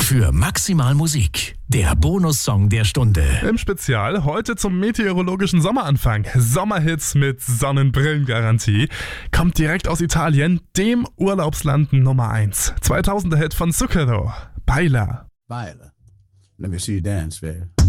für maximal Musik. Der Bonussong der Stunde. Im Spezial heute zum meteorologischen Sommeranfang. Sommerhits mit Sonnenbrillengarantie. Kommt direkt aus Italien, dem Urlaubsland Nummer 1. 2000er Hit von Zucchero. Baila. Baila. Let me see you dance, baby.